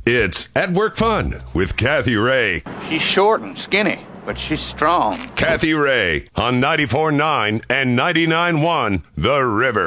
It's At Work Fun with Kathy Ray. She's short and skinny, but she's strong. Kathy Ray on 94.9 and 99.1 The River.